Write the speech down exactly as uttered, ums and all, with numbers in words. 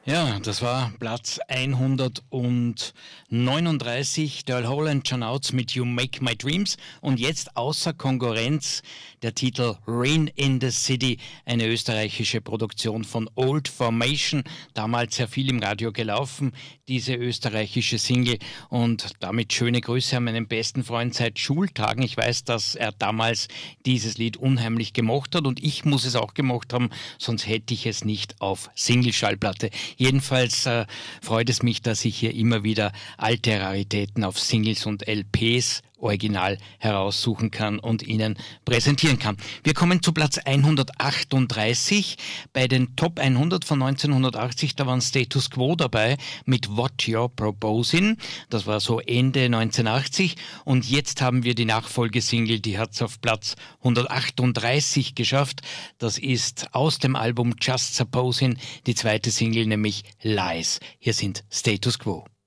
Ja, das war Platz hundertneununddreißig, der Holland John Oates mit You Make My Dreams, und jetzt außer Konkurrenz der Titel Rain in the City, eine österreichische Produktion von Old Formation, damals sehr viel im Radio gelaufen, diese österreichische Single, und damit schöne Grüße an meinen besten Freund seit Schultagen. Ich weiß, dass er damals dieses Lied unheimlich gemocht hat, und ich muss es auch gemocht haben, sonst hätte ich es nicht auf Single-Schallplatte. Jedenfalls äh, freut es mich, dass ich hier immer wieder alte Raritäten auf Singles und L Ps original heraussuchen kann und Ihnen präsentieren kann. Wir kommen zu Platz hundertachtunddreißig. Bei den Top hundert von neunzehnhundertachtzig, da waren Status Quo dabei mit What You're Proposing. Das war so Ende neunzehnhundertachtzig. Und jetzt haben wir die Nachfolgesingle, die hat es auf Platz hundertachtunddreißig geschafft. Das ist aus dem Album Just Supposing die zweite Single, nämlich Lies. Hier sind Status Quo.